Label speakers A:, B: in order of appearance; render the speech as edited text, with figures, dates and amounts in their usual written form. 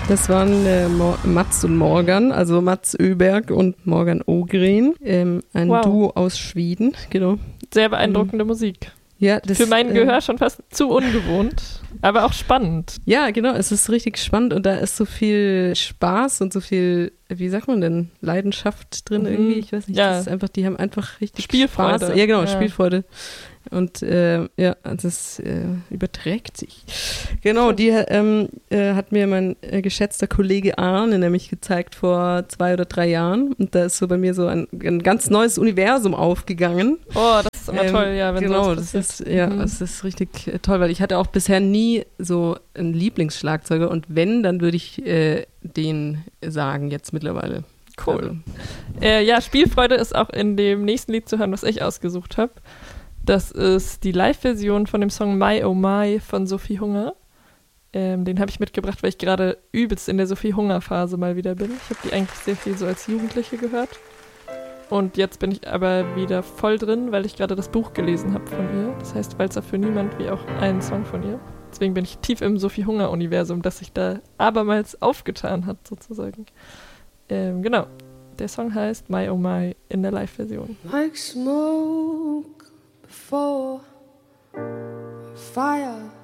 A: Das waren Mats und Morgan, also Mats Öberg und Morgan Ågren, ein Duo aus Schweden, genau.
B: Sehr beeindruckende Musik.
A: Ja,
B: für mein Gehör schon fast zu ungewohnt, aber auch spannend.
A: Ja, genau, es ist richtig spannend und da ist so viel Spaß und so viel, wie sagt man denn, Leidenschaft drin irgendwie, ich weiß nicht, das ist einfach, die haben einfach richtig
B: Spielfreude.
A: Spaß. Ja, genau, Spielfreude. Und das überträgt sich. Genau, die hat mir mein geschätzter Kollege Arne nämlich gezeigt vor 2 oder 3 Jahren. Und da ist so bei mir so ein ganz neues Universum aufgegangen.
B: Oh, das ist immer toll, ja, wenn
A: genau,
B: sowas
A: passiert. Das ist richtig toll, weil ich hatte auch bisher nie so einen Lieblingsschlagzeuger. Und wenn, dann würde ich den sagen jetzt mittlerweile.
B: Cool. Also. Spielfreude ist auch in dem nächsten Lied zu hören, was ich ausgesucht habe. Das ist die Live-Version von dem Song My Oh My von Sophie Hunger. Den habe ich mitgebracht, weil ich gerade übelst in der Sophie Hunger-Phase mal wieder bin. Ich habe die eigentlich sehr viel so als Jugendliche gehört. Und jetzt bin ich aber wieder voll drin, weil ich gerade das Buch gelesen habe von ihr. Das heißt Walzer für niemand, wie auch einen Song von ihr. Deswegen bin ich tief im Sophie Hunger-Universum, das sich da abermals aufgetan hat, sozusagen. Genau. Der Song heißt My Oh My in der Live-Version.
C: Like smoke before fire.